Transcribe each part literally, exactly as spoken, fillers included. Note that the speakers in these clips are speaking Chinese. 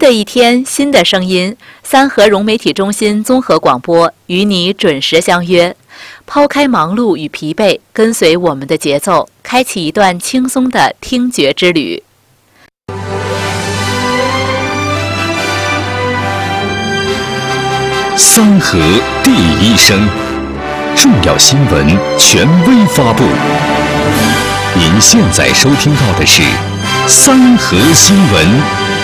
的一天，新的声音，三河融媒体中心综合广播与你准时相约。抛开忙碌与疲惫，跟随我们的节奏，开启一段轻松的听觉之旅。 三河第一声，重要新闻权威发布。您现在收听到的是三河新闻。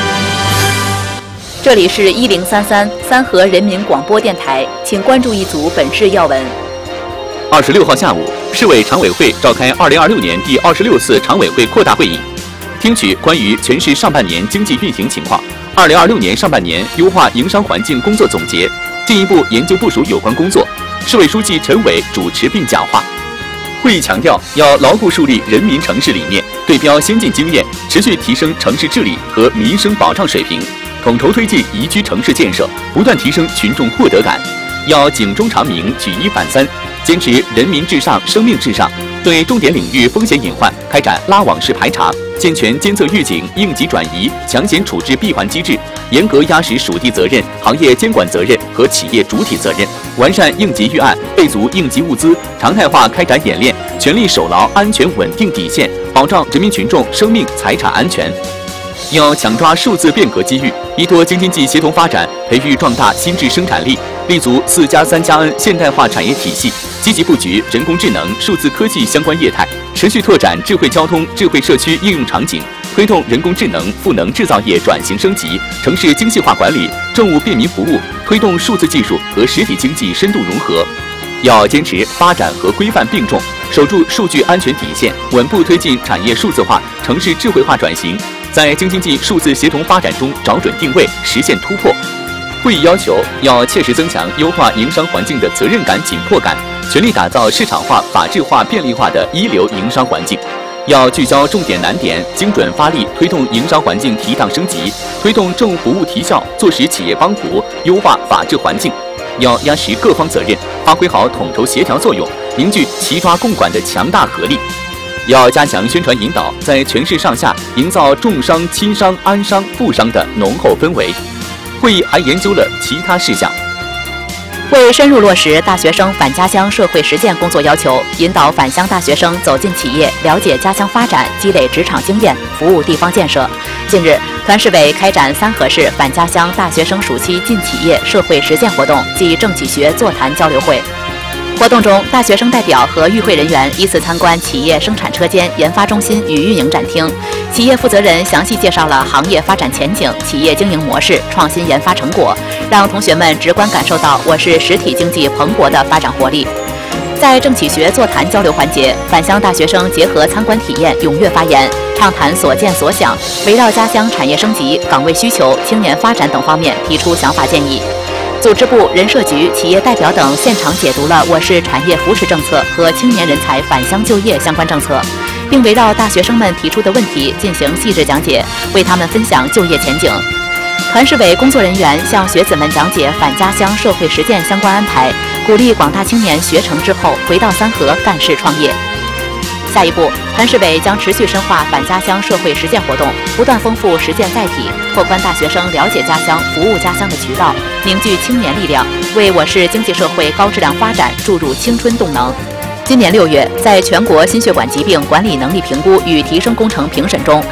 这里是一零三三三河人民广播电台，请关注一组本市要闻。 二十六号下午，市委常委会召开二零二六年第二十六次常委会扩大会议，听取关于全市上半年经济运行情况、二零二六年上半年优化营商环境工作总结，进一步研究部署有关工作。市委书记陈伟主持并讲话。会议强调，要牢固树立人民城市理念，对标先进经验，持续提升城市治理和民生保障水平，统筹推进宜居城市建设，不断提升群众获得感。要警钟长鸣，举一反三，坚持人民至上、生命至上，对重点领域风险隐患开展拉网式排查，健全监测预警、应急转移、抢险处置闭环机制，严格压实属地责任、行业监管责任和企业主体责任，完善应急预案，备足应急物资，常态化开展演练，全力守牢安全稳定底线，保障人民群众生命财产安全。要抢抓数字变革机遇，依托京津冀协同发展，培育壮大新质生产力，立足四加三加 N 现代化产业体系，积极布局人工智能、数字科技相关业态，持续拓展智慧交通、智慧社区应用场景，推动人工智能赋能制造业转型升级，城市精细化管理、政务便民服务，推动数字技术和实体经济深度融合。要坚持发展和规范并重，守住数据安全底线，稳步推进产业数字化、城市智慧化转型，在京津冀数字协同发展中找准定位，实现突破。会议要求，要切实增强优化营商环境的责任感、紧迫感，全力打造市场化、法治化、便利化的一流营商环境。要聚焦重点难点，精准发力，推动营商环境提档升级，推动政务服务提效，坐实企业帮扶，优化法治环境。要压实各方责任，发挥好统筹协调作用，凝聚齐抓共管的强大合力。要加强宣传引导，在全市上下营造重商、轻商、安商、富商的浓厚氛围。会议还研究了其他事项。 为深入落实大学生返家乡社会实践工作要求，引导返乡大学生走进企业，了解家乡发展，积累职场经验，服务地方建设。近日，团市委开展三河市返家乡大学生暑期进企业社会实践活动暨政企学座谈交流会。活动中，大学生代表和与会人员依次参观企业生产车间、研发中心与运营展厅，企业负责人详细介绍了行业发展前景、企业经营模式、创新研发成果，让同学们直观感受到我市实体经济蓬勃的发展活力。在政企学座谈交流环节，返乡大学生结合参观体验，踊跃发言，畅谈所见所想，围绕家乡产业升级、岗位需求、青年发展等方面提出想法建议。组织部、人社局、企业代表等现场解读了我市产业扶持政策和青年人才返乡就业相关政策，并围绕大学生们提出的问题进行细致讲解，为他们分享就业前景。团市委工作人员向学子们讲解返家乡社会实践相关安排，鼓励广大青年学成之后回到三河干事创业。下一步，团市委将持续深化返家乡社会实践活动，不断丰富实践载体，拓宽大学生了解家乡、服务家乡的渠道，凝聚青年力量，为我市经济社会高质量发展注入青春动能。今年六月，在全国心血管疾病管理能力评估与提升工程评审中，